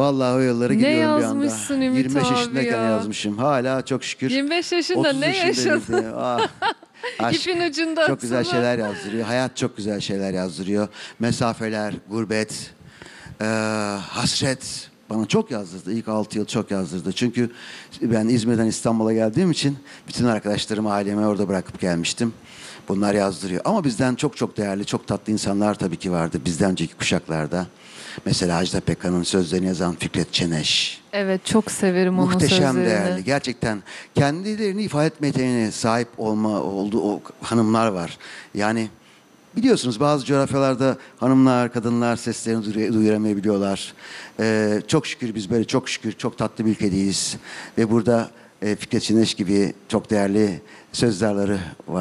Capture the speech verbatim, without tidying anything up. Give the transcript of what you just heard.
Vallahi o yılları Ne gidiyorum bir anda. yazmışsın Ümit yirmi beş abi yaşındayken ya? yazmışım. Hala çok şükür. yirmi beş yaşında otuz ne yaşındayım yaşadın? diye. Ah, aşk İpin ucunda çok güzel aslında. şeyler yazdırıyor. Hayat çok güzel şeyler yazdırıyor. Mesafeler, gurbet, eee, hasret bana çok yazdırdı. İlk altı yıl çok yazdırdı. Çünkü ben İzmir'den İstanbul'a geldiğim için bütün arkadaşlarımı, ailemi orada bırakıp gelmiştim. Bunlar yazdırıyor. Ama bizden çok çok değerli, çok tatlı insanlar tabii ki vardı. Bizden önceki kuşaklarda. Mesela Ajda Pekkan'ın sözlerini yazan Fikret Çeneş. Evet, çok severim onun Muhteşem sözlerini. değerli. Gerçekten kendilerini ifade etme yeteneğine sahip olma olduğu o hanımlar var. Yani biliyorsunuz bazı coğrafyalarda hanımlar, kadınlar seslerini duyu- duyuramayabiliyorlar. Ee, çok şükür biz böyle çok şükür çok tatlı bir ülkedeyiz. Ve burada e, Fikret Çeneş gibi çok değerli sözlerleri var.